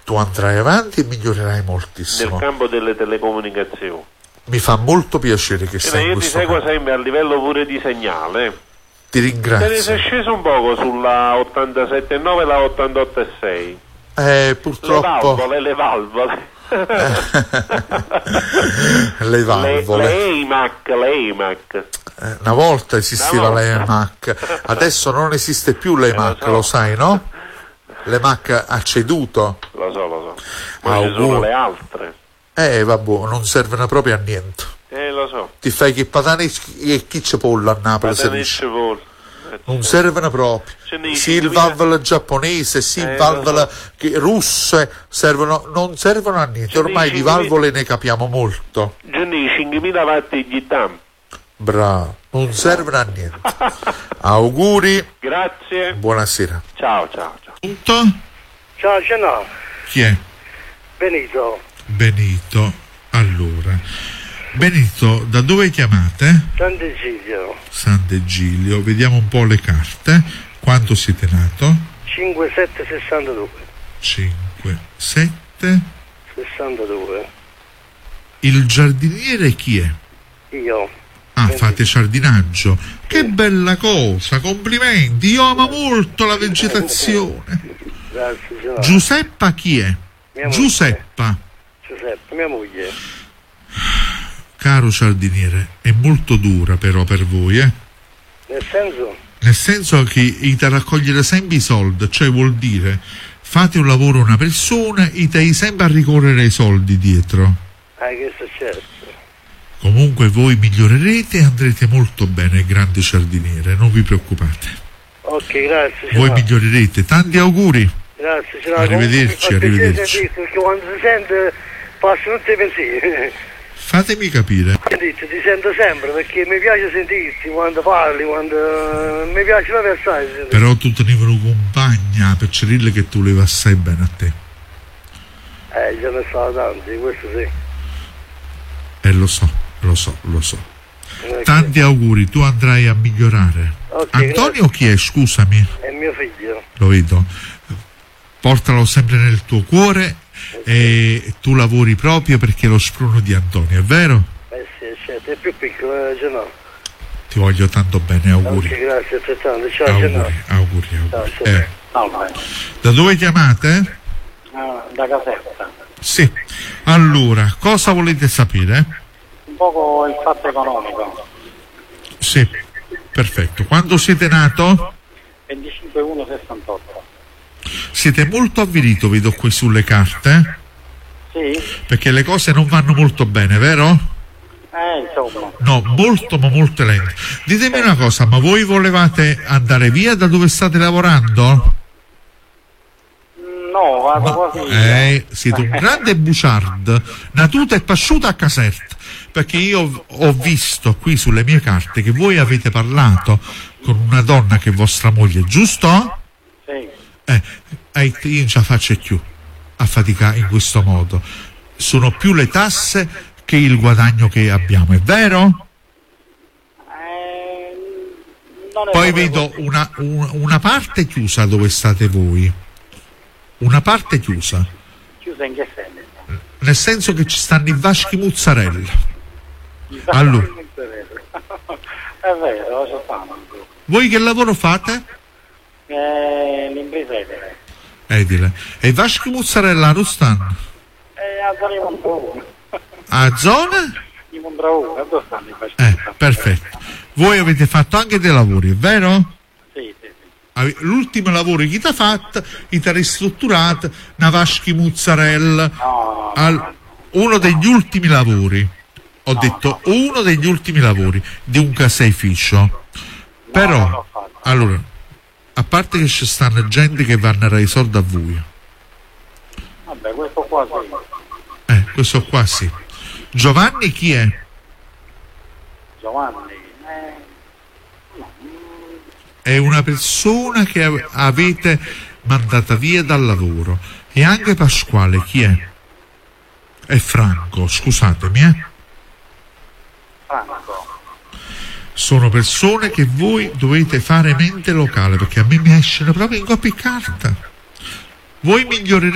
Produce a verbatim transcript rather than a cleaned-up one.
tu andrai avanti e migliorerai moltissimo. Nel campo delle telecomunicazioni. Mi fa molto piacere che sei in io ti questo seguo campo. sempre a livello pure di segnale. Ti ringrazio. Te ne sei sceso un poco sulla ottantasette virgola nove e la ottantotto virgola sei. Eh, Le purtroppo... valvole, le valvole. le valvole. Le, le E I M A C, le E I M A C. Eh, una volta esisteva Una l'E volta. M A C, adesso non esiste più l'E M A C, Eh, lo so. lo sai, no? L'E M A C ha ceduto. Lo so, lo so. Ma Ah, ci sono auguri. le altre. Eh, vabbè, non servono proprio a niente. Eh, lo so. Ti fai che patane e chi c'è pollo a Napoli, si dice. Patanecce vol. Eh, Non servono proprio. Ce ne Sì, il cinquemila valvole giapponese, sì, il Eh, valvole lo che- russe, servono, non servono a niente. Ce ne Ormai di cinquemila valvole ne capiamo molto. Gianni, cinquemila watt di gittam. Bravo, non servono a niente. Auguri, Grazie. buonasera. Ciao, ciao, ciao. Punto? Ciao, ce n'ho. Chi è? Benito. Benito. Allora, Benito, da dove chiamate? Sant'Egidio. Sant'Egidio, vediamo un po' le carte. Quanto siete nato? cinque sette sessantadue. cinque, sette. sessantadue. Il giardiniere chi è? Io. Ah, fate giardinaggio. Che bella cosa, complimenti. Io amo molto la vegetazione. Grazie, ce n'ho. Giuseppa chi è? Mia moglie. Giuseppa. Giuseppe, mia moglie. Caro giardiniere, è molto dura però per voi, eh? Nel senso? Nel senso che ite raccogliere sempre i soldi, cioè vuol dire fate un lavoro a una persona e te sempre a ricorrere ai soldi dietro. Ah, che è successo? Comunque voi migliorerete e andrete molto bene, grande giardiniere, non vi preoccupate. Ok, grazie. ce Voi n'ho. migliorerete, tanti auguri. Grazie, ce n'ho. Arrivederci, Comunque mi fa piacere arrivederci. sentirti, perché quando si sente passano tutti i pensieri. Fatemi capire. Sentite, ti sento sempre perché mi piace sentirti quando parli, quando mi piace la versare. Però tu tenevi una compagna per Cirillo che tu voleva assai bene a te. Eh, ce ne sono tanti, questo sì. E lo so, lo so, lo so. Ok. Tanti auguri, tu andrai a migliorare. Ok, Antonio chi è? Scusami, È mio figlio. lo vedo. Portalo sempre nel tuo cuore e tu lavori proprio perché è lo spruno di Antonio, è vero? Eh sì, certo, è più piccolo, eh, ce n'ho. Ti voglio tanto bene, auguri. Ok, grazie altrettanto. Ciao, ce n'ho. Auguri, auguri, Ciao, auguri. ciao. Eh, Salve. da dove chiamate? Ah, da Caserta. Sì. Allora, cosa volete sapere? Un poco il fatto economico. Sì, perfetto. Quando siete nato? venticinque uno sessantotto. Siete molto avvilito, vedo qui sulle carte, Sì? perché le cose non vanno molto bene, vero? Eh, insomma. No, molto ma molto lento. Ditemi una cosa, ma voi volevate andare via da dove state lavorando? No, vado quasi. Eh, siete un grande buciard, natuta e pasciuta a Caserta, perché io ho visto qui sulle mie carte che voi avete parlato con una donna che è vostra moglie, giusto? Sì. Eh, eh, io non ce la faccio più a faticare in questo modo. Sono più le tasse che il guadagno che abbiamo, è vero? Eh, non è Poi proprio vedo così. una, un- una parte chiusa dove state voi, una parte chiusa, Chiusa in che senso? nel senso che ci stanno i vaschi mozzarella. Allora. È vero, lo so fanno. Voi che lavoro fate? Eh, l'impresa edile. Edile. E i vaschi mozzarella non stanno? Eh, alzeremo un po'. A zona? Di Mondrauga, dove stanno i fasci? Eh, perfetto. Voi avete fatto anche dei lavori, è vero? Sì, sì, sì. Ave- L'ultimo lavoro che ti ha fatto, ti ha ristrutturato una vaschi mozzarella. No, Al- uno degli ultimi lavori. Ho detto uno degli ultimi lavori di un caseificio. Però, non l'ho fatto. allora, a parte che ci stanno gente che vanno a dare i soldi a voi. Vabbè, questo qua sì. Eh, questo qua sì. Giovanni chi è? Giovanni. Eh, no, mm, È una persona che av- avete mandata via dal lavoro. E anche Pasquale chi è? È Franco, scusatemi, eh. Franco. Sono persone che voi dovete fare mente locale, perché a me mi escono proprio in coppia e carta. Voi migliorerete